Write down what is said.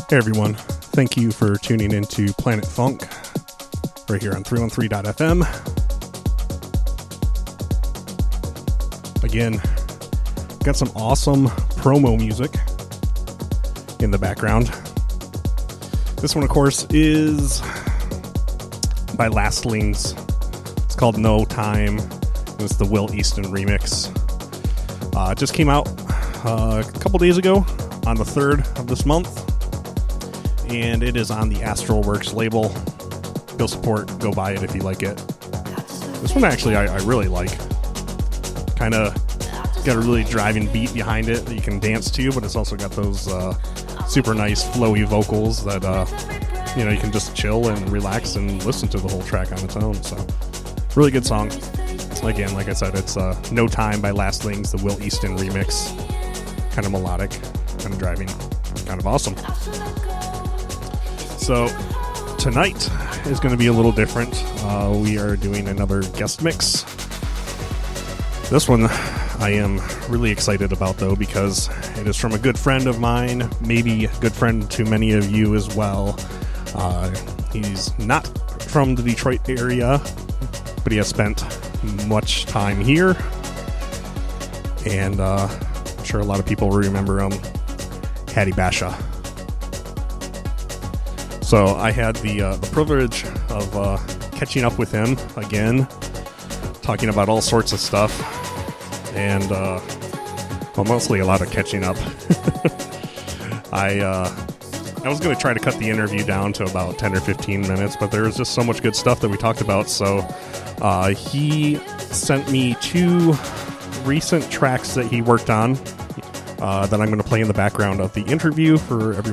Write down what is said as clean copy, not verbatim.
Hey everyone, thank you for tuning into Planet Funk right here on 313.fm. Again, got some awesome promo music in the background. This one, of course, is by Lastlings. It's called No Time. It's the Will Easton remix. It just came out a couple days ago on the 3rd of this month, and it is on the Astral Works label. Go support, go buy it if you like it. This one actually I really like. Kind of got a really driving beat behind it that you can dance to, but it's also got those super nice flowy vocals that you can just chill and relax and listen to the whole track on its own. So really good song. Again, like I said, it's No Time by Lastlings, the Will Easton remix. Kind of melodic, kind of driving, kind of awesome. So tonight is going to be a little different. We are doing another guest mix. This one I am really excited about, though, because it is from a good friend of mine, maybe a good friend to many of you as well. He's not from the Detroit area, but he has spent much time here, and I'm sure a lot of people will remember him, Hattie Basha. So I had the privilege of catching up with him again, talking about all sorts of stuff, and mostly a lot of catching up. I was going to try to cut the interview down to about 10 or 15 minutes, but there was just so much good stuff that we talked about. So he sent me 2 recent tracks that he worked on that I'm going to play in the background of the interview for everyone